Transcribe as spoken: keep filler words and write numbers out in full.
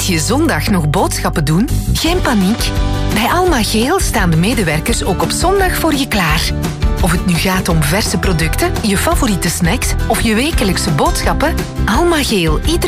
Moet je zondag nog boodschappen doen? Geen paniek. Bij Alma Geel staan de medewerkers ook op zondag voor je klaar. Of het nu gaat om verse producten, je favoriete snacks of je wekelijkse boodschappen, Alma Geel iedere